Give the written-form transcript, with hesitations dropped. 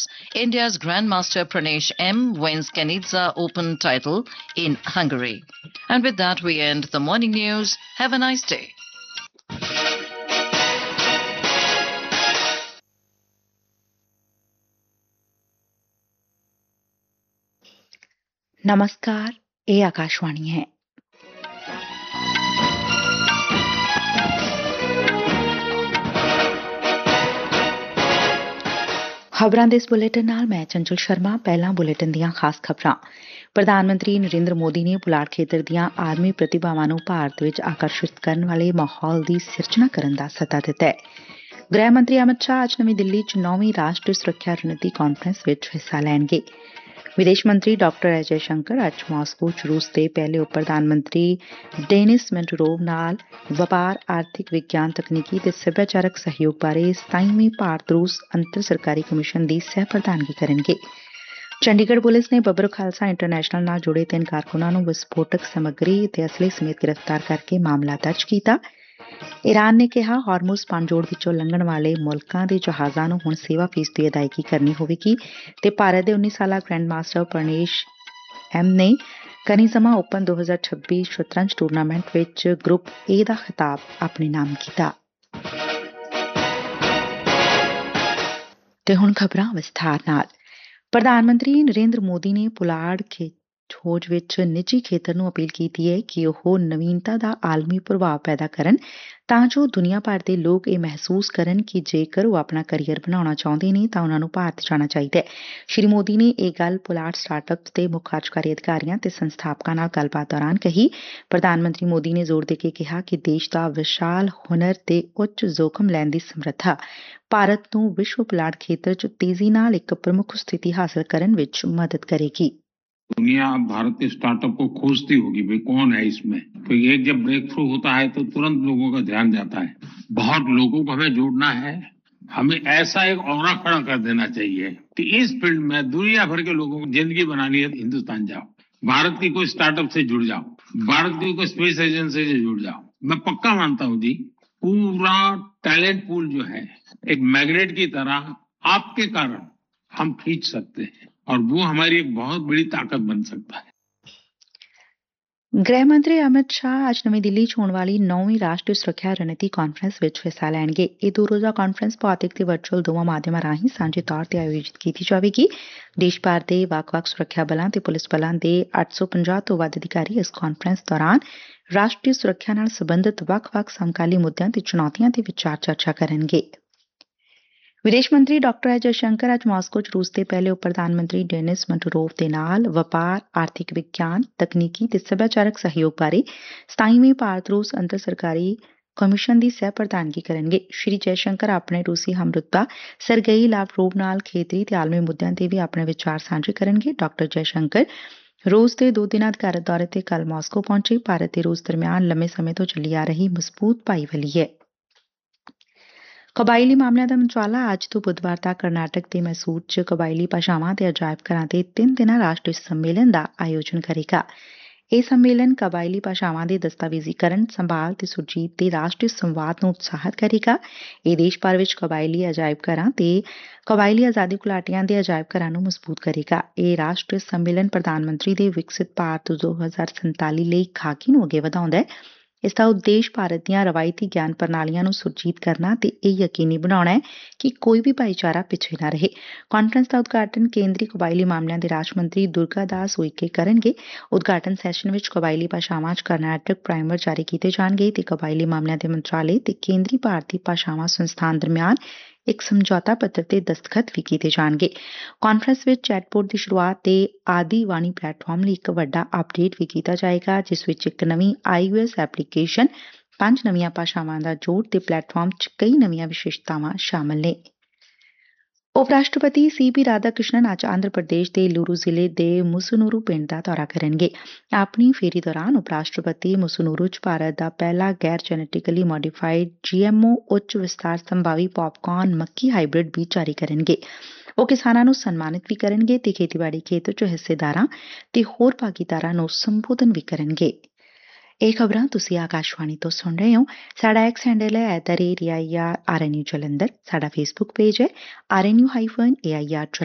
India's Grandmaster Pranesh M wins Kanitsa Open title in Hungary. And with that, we end the morning news. Have a nice day. नमस्कार, ਇਹ ਆਕਾਸ਼ਵਾਣੀ ਹੈ। ਖਬਰਾਂ ਦੇ ਇਸ bulletin ਨਾਲ ਮੈਂ ਚੰਚਲ ਸ਼ਰਮਾ। ਪਹਿਲਾਂ ਬੁਲੇਟਿਨ ਦੀਆਂ ਖਾਸ ਖਬਰਾਂ। ਪ੍ਰਧਾਨ ਮੰਤਰੀ ਨਰਿੰਦਰ ਮੋਦੀ ਨੇ ਪੁਲਾੜ ਖੇਤਰ ਦੀਆਂ ਆਰਮੀ ਪ੍ਰਤਿਭਾਵਾਂ ਨੂੰ ਭਾਰਤ ਵਿੱਚ ਆਕਰਸ਼ਿਤ ਕਰਨ ਵਾਲੇ ਮਾਹੌਲ ਦੀ ਸਿਰਜਣਾ ਕਰਨ ਦਾ ਸੱਦਾ ਦਿੱਤਾ ਹੈ। ਗ੍ਰਹਿ ਮੰਤਰੀ ਅਮਿਤ ਸ਼ਾਹ ਅੱਜ ਨਵੀਂ ਦਿੱਲੀ ਚ 9ਵੀਂ ਰਾਸ਼ਟਰੀ ਸੁਰੱਖਿਆ ਰਣਨੀਤੀ ਕਾਨਫਰੰਸ ਵਿੱਚ ਹਿੱਸਾ ਲੈਣਗੇ। ਵਿਦੇਸ਼ ਮੰਤਰੀ ਡਾਕਟਰ ਐਸ ਜੈ ਸ਼ੰਕਰ ਅੱਜ ਮਾਸਕੋ ਚ ਰੂਸ ਦੇ ਪਹਿਲੇ ਉਪ ਪ੍ਰਧਾਨ ਮੰਤਰੀ ਡੇਨਿਸ ਮੈਂਟਰੋਵ ਨਾਲ ਵਪਾਰ, ਆਰਥਿਕ ਵਿਗਿਆਨ, ਤਕਨੀਕੀ ਤੇ ਸੱਭਿਆਚਾਰਕ ਸਹਿਯੋਗ ਬਾਰੇ 27ਵੀਂ ਭਾਰਤ ਰੂਸ ਅੰਤਰ ਸਰਕਾਰੀ ਕਮਿਸ਼ਨ ਦੀ ਸਹਿ ਪ੍ਰਧਾਨਗੀ ਕਰਨਗੇ। ਚੰਡੀਗੜ੍ਹ ਪੁਲਿਸ ਨੇ ਬੱਬਰ ਖਾਲਸਾ ਇੰਟਰਨੈਸ਼ਨਲ ਨਾਲ ਜੁੜੇ 3 ਕਾਰਕੁਨਾਂ ਨੂੰ ਵਿਸਫੋਟਕ ਸਮੱਗਰੀ ਤੇ ਅਸਲੇ ਸਮੇਤ ਗ੍ਰਿਫਤਾਰ ਕਰਕੇ ਮਾਮਲਾ ਦਰਜ ਕੀਤਾ। ਈਰਾਨ ਨੇ ਕਿਹਾ ਹਾਰਮੁਜ਼ ਪਾਣਜੋੜ ਵਿੱਚੋਂ ਲੰਘਣ ਵਾਲੇ ਮੁਲਕਾਂ ਦੇ ਜਹਾਜ਼ਾਂ ਨੂੰ ਹੁਣ ਸੇਵਾ ਫੀਸ ਦੀ ਅਦਾਇਗੀ ਕਰਨੀ ਹੋਵੇਗੀ ਤੇ ਭਾਰਤ ਦੇ 19 ਸਾਲਾ ਗ੍ਰੈਂਡ ਮਾਸਟਰ ਪ੍ਰਨੇਸ਼ ਐਮ ਨੇ ਕਨੀਜ਼ਮਾ ਓਪਨ 2026 ਸ਼ਤਰੰਜ ਟੂਰਨਾਮੈਂਟ ਵਿੱਚ ਗਰੁੱਪ ਏ ਦਾ ਖਿਤਾਬ ਆਪਣੇ ਨਾਮ ਕੀਤਾ। ਤੇ ਹੁਣ ਖਬਰਾਂ ਵਿਸਥਾਰ ਨਾਲ। ਪ੍ਰਧਾਨ ਮੰਤਰੀ ਨਰਿੰਦਰ ਮੋਦੀ ਨੇ ਪੁਲਾੜ ਖੋਜ ਵਿੱਚ ਨਿੱਜੀ ਖੇਤਰ ਨੂੰ ਅਪੀਲ ਕੀਤੀ ਹੈ ਕਿ ਉਹ ਨਵੀਨਤਾ ਦਾ ਆਲਮੀ ਪ੍ਰਭਾਵ ਪੈਦਾ ਕਰਨ ਤਾਂ ਜੋ ਦੁਨੀਆ ਭਰ ਦੇ ਲੋਕ ਇਹ ਮਹਿਸੂਸ ਕਰਨ ਕਿ ਜੇਕਰ ਉਹ ਆਪਣਾ ਕਰੀਅਰ ਬਣਾਉਣਾ ਚਾਹੁੰਦੇ ਨੇ ਤਾਂ ਉਹਨਾਂ ਨੂੰ ਭਾਰਤ ਜਾਣਾ ਚਾਹੀਦਾ ਹੈ। ਸ਼੍ਰੀ ਮੋਦੀ ਨੇ ਇਹ ਗੱਲ ਪੁਲਾੜ ਸਟਾਰਟਅਪ ਦੇ ਮੁੱਖ ਕਾਰਜਕਾਰੀ ਅਧਿਕਾਰੀਆਂ ਤੇ ਸੰਸਥਾਪਕਾਂ ਨਾਲ ਗੱਲਬਾਤ ਦੌਰਾਨ ਕਹੀ। ਪ੍ਰਧਾਨ ਮੰਤਰੀ ਮੋਦੀ ਨੇ ਜ਼ੋਰ ਦੇ ਕੇ ਕਿਹਾ ਕਿ ਦੇਸ਼ ਦਾ ਵਿਸ਼ਾਲ ਹੁਨਰ ਤੇ ਉੱਚ ਜੋਖਮ ਲੈਣ ਦੀ ਸਮਰੱਥਾ ਭਾਰਤ ਨੂੰ ਵਿਸ਼ਵ ਪੁਲਾੜ ਖੇਤਰ ਚ ਤੇਜ਼ੀ ਨਾਲ ਇੱਕ ਪ੍ਰਮੁੱਖ ਸਥਿਤੀ ਹਾਸਲ ਕਰਨ ਵਿੱਚ ਮਦਦ ਕਰੇਗੀ। दुनिया भारत के स्टार्टअप को खोजती होगी, भाई कौन है इसमें, तो ये जब ब्रेक थ्रू होता है तो तुरंत लोगों का ध्यान जाता है। बहुत लोगों को हमें जोड़ना है, हमें ऐसा एक ऑरा खड़ा कर देना चाहिए कि इस फील्ड में दुनिया भर के लोगों को जिंदगी बनानी है, हिंदुस्तान जाओ, भारत की कोई स्टार्टअप से जुड़ जाओ, भारत की कोई स्पेस एजेंसी से जुड़ जाओ। मैं पक्का मानता हूँ जी, पूरा टैलेंट पूल जो है एक मैग्नेट की तरह आपके कारण हम खींच सकते हैं और वो हमारी एक बहुत बड़ी ताकत बन सकता है। ਗ੍ਰਹਿ ਮੰਤਰੀ ਅਮਿਤ ਸ਼ਾਹ ਅੱਜ ਨਵੀਂ ਦਿੱਲੀ ਚ ਹੋਣ ਵਾਲੀ 9ਵੀਂ ਰਾਸ਼ਟਰੀ ਸੁਰੱਖਿਆ ਰਣਨੀਤੀ ਕਾਨਫਰੰਸ ਵਿੱਚ ਹਿੱਸਾ ਲੈਣਗੇ। ਇਹ 2 ਰੋਜ਼ਾ ਕਾਨਫਰੰਸ ਭੌਤਿਕ ਤੇ ਵਰਚੁਅਲ ਦੋਵਾਂ ਮਾਧਿਅਮਾਂ ਰਾਹੀਂ ਸਾਂਝੇ ਤੌਰ ਤੇ ਆਯੋਜਿਤ ਕੀਤੀ ਜਾਵੇਗੀ। ਦੇਸ਼ ਭਰ ਦੇ ਵੱਖ-ਵੱਖ ਸੁਰੱਖਿਆ ਬਲਾਂ ਤੇ ਪੁਲਿਸ ਬਲਾਂ ਦੇ 850 ਤੋਂ ਵੱਧ ਅਧਿਕਾਰੀ ਇਸ ਕਾਨਫਰੰਸ ਦੌਰਾਨ ਰਾਸ਼ਟਰੀ ਸੁਰੱਖਿਆ ਨਾਲ ਸੰਬੰਧਿਤ ਵੱਖ-ਵੱਖ ਸਮਕਾਲੀ ਮੁੱਦਿਆਂ ਤੇ ਚੁਣੌਤੀਆਂ ਤੇ ਵਿਚਾਰ ਚਰਚਾ ਕਰਨਗੇ। ਵਿਦੇਸ਼ ਮੰਤਰੀ ਡਾਕਟਰ ਐਸ ਜੈ ਸ਼ੰਕਰ ਅੱਜ ਮਾਸਕੋ ਚ ਰੂਸ ਦੇ ਪਹਿਲੇ ਉਪ ਪ੍ਰਧਾਨ ਮੰਤਰੀ ਡੇਨਿਸ ਮੈਂਟਰੋਵ ਦੇ ਨਾਲ ਵਪਾਰ, ਆਰਥਿਕ ਵਿਗਿਆਨ, ਤਕਨੀਕੀ ਤੇ ਸੱਭਿਆਚਾਰਕ ਸਹਿਯੋਗ ਬਾਰੇ 27ਵੀਂ ਭਾਰਤ ਰੂਸ ਅੰਤਰ ਸਰਕਾਰੀ ਕਮਿਸ਼ਨ ਦੀ ਸਹਿ ਪ੍ਰਧਾਨਗੀ ਕਰਨਗੇ। ਸ਼੍ਰੀ ਜੈ ਸ਼ੰਕਰ ਆਪਣੇ ਰੂਸੀ ਹਮਰੁਤਬਾ ਸਰਗੇਈ ਲਾਵਰੋਵ ਨਾਲ ਖੇਤਰੀ ਤੇ ਆਲਮੀ ਮੁੱਦਿਆਂ ਤੇ ਵੀ ਆਪਣੇ ਵਿਚਾਰ ਸਾਂਝੇ ਕਰਨਗੇ। ਡਾਕਟਰ ਜੈ ਸ਼ੰਕਰ ਰੂਸ ਦੇ 2 ਦਿਨਾਂ ਅਧਿਕਾਰਤ ਦੌਰੇ ਤੇ ਕੱਲ ਮਾਸਕੋ ਪਹੁੰਚੇ। ਭਾਰਤ ਤੇ ਰੂਸ ਦਰਮਿਆਨ ਲੰਮੇ ਸਮੇਂ ਤੋਂ ਚੱਲੀ ਆ ਰਹੀ ਮਜ਼ਬੂਤ ਭਾਈਵਾਲੀ ਹੈ। ਕਬਾਇਲੀ ਮਾਮਲਿਆਂ ਦਾ ਮੰਤਰਾਲਾ ਅੱਜ ਤੋਂ ਬੁੱਧਵਾਰ ਤੱਕ ਕਰਨਾਟਕ ਦੇ ਮੈਸੂਰ ਚ ਕਬਾਇਲੀ ਭਾਸ਼ਾਵਾਂ ਤੇ ਅਜਾਇਬ ਘਰਾਂ ਦੇ 3 ਦਿਨਾਂ ਰਾਸ਼ਟਰੀ ਸੰਮੇਲਨ ਦਾ ਆਯੋਜਨ ਕਰੇਗਾ। ਇਹ ਸੰਮੇਲਨ ਕਬਾਇਲੀ ਭਾਸ਼ਾਵਾਂ ਦੇ ਦਸਤਾਵੇਜ਼ੀਕਰਨ, ਸੰਭਾਲ ਤੇ ਸੁਰਜੀਤ ਦੇ ਰਾਸ਼ਟਰੀ ਸੰਵਾਦ ਨੂੰ ਉਤਸ਼ਾਹਿਤ ਕਰੇਗਾ। ਇਹ ਦੇਸ਼ ਭਰ ਵਿੱਚ ਕਬਾਇਲੀ ਅਜਾਇਬ ਘਰਾਂ ਤੇ ਕਬਾਇਲੀ ਆਜ਼ਾਦੀ ਘੁਲਾਟੀਆਂ ਦੇ ਅਜਾਇਬ ਘਰਾਂ ਨੂੰ ਮਜ਼ਬੂਤ ਕਰੇਗਾ। ਇਹ ਰਾਸ਼ਟਰੀ ਸੰਮੇਲਨ ਪ੍ਰਧਾਨ ਮੰਤਰੀ ਦੇ ਵਿਕਸਿਤ ਭਾਰਤ 2047 ਲਈ ਖਾਕੀ ਨੂੰ ਅੱਗੇ ਵਧਾਉਂਦਾ ਹੈ। ਇਸ ਦਾ ਉਦੇਸ਼ ਭਾਰਤ ਦੀਆਂ ਰਵਾਇਤੀ ਗਿਆਨ ਪ੍ਰਣਾਲੀਆਂ ਨੂੰ ਸੁਰਜੀਤ ਕਰਨਾ ਤੇ ਇਹ ਯਕੀਨੀ ਬਣਾਉਣਾ ਹੈ ਕਿ ਕੋਈ ਵੀ ਭਾਈਚਾਰਾ ਪਿੱਛੇ ਨਾ ਰਹੇ। ਕਾਨਫਰੰਸ ਦਾ ਉਦਘਾਟਨ ਕੇਂਦਰੀ ਕਬਾਇਲੀ ਮਾਮਲਿਆਂ ਦੇ ਰਾਜ ਮੰਤਰੀ ਦੁਰਗਾ ਦਾਸ ਉਈਕੇ ਕਰਨਗੇ। ਉਦਘਾਟਨ ਸੈਸ਼ਨ ਵਿੱਚ ਕਬਾਇਲੀ ਭਾਸ਼ਾਵਾਂ 'ਚ ਕਰਨਾਟਕ ਪ੍ਰਾਈਮਰ ਜਾਰੀ ਕੀਤੇ ਜਾਣਗੇ ਤੇ ਕਬਾਇਲੀ ਮਾਮਲਿਆਂ ਦੇ ਮੰਤਰਾਲੇ ਤੇ ਕੇਂਦਰੀ ਭਾਰਤੀ ਭਾਸ਼ਾਵਾਂ ਸੰਸਥਾਨ ਦਰਮਿਆਨ ਇੱਕ ਸਮਝੌਤਾ ਪੱਤਰ ਤੇ ਦਸਤਖਤ ਵੀ ਕੀਤੇ ਜਾਣਗੇ। ਕਾਨਫਰੰਸ ਵਿੱਚ ਚੈਟਬੋਟ ਦੀ ਸ਼ੁਰੂਆਤ ਤੇ ਆਦੀ ਵਾਣੀ ਪਲੇਟਫਾਰਮ ਲਈ ਇੱਕ ਵੱਡਾ ਅਪਡੇਟ ਵੀ ਕੀਤਾ ਜਾਏਗਾ, ਜਿਸ ਵਿੱਚ ਇੱਕ ਨਵੀਂ iOS ਐਪਲੀਕੇਸ਼ਨ, 5 ਨਵੀਆਂ ਭਾਸ਼ਾਵਾਂ ਦਾ ਜੋੜ ਤੇ ਪਲੇਟਫਾਰਮ 'ਚ ਕਈ ਨਵੀਆਂ ਵਿਸ਼ੇਸ਼ਤਾਵਾਂ ਸ਼ਾਮਲ ਨੇ। ਉਪ ਰਾਸ਼ਟਰਪਤੀ ਸੀ.ਪੀ. ਰਾਧਾ ਕ੍ਰਿਸ਼ਨਨ ਅੱਜ ਆਂਧਰ ਪ੍ਰਦੇਸ਼ ਦੇ ਏਲੂਰੂ ਜ਼ਿਲ੍ਹੇ ਦੇ ਮੁਸੂਨੂਰੂ ਪਿੰਡ ਦਾ ਦੌਰਾ ਕਰਨਗੇ। ਆਪਣੀ ਫੇਰੀ ਦੌਰਾਨ ਉਪ ਰਾਸ਼ਟਰਪਤੀ ਮੁਸੂਨੂਰੂ 'ਚ ਭਾਰਤ ਦਾ ਪਹਿਲਾ ਗੈਰ ਜੈਨੇਟਿਕਲੀ ਮੋਡੀਫਾਈਡ GMO ਉੱਚ ਵਿਸਤਾਰ ਸੰਭਾਵੀ ਪੌਪਕਾਰਨ ਮੱਕੀ ਹਾਈਬ੍ਰਿਡ ਬੀਜ ਜਾਰੀ ਕਰਨਗੇ। ਉਹ ਕਿਸਾਨਾਂ ਨੂੰ ਸਨਮਾਨਿਤ ਵੀ ਕਰਨਗੇ ਤੇ ਖੇਤੀਬਾੜੀ ਖੇਤਰ 'ਚ ਹਿੱਸੇਦਾਰਾਂ ਤੇ ਹੋਰ ਭਾਗੀਦਾਰਾਂ ਨੂੰ ਸੰਬੋਧਨ ਵੀ ਕਰਨਗੇ। ਇਹ ਖਬਰਾਂ ਤੁਸੀਂ ਆਕਾਸ਼ਵਾਣੀ ਤੋਂ ਸੁਣ ਰਹੇ ਹੋ। ਸਾਡਾ ਐਕਸ ਹੈਂਡਲ ਹੈ @AIR RNU ਜਲੰਧਰ। ਸਾਡਾ ਫੇਸਬੁੱਕ ਪੇਜ ਹੈ RNU-AIR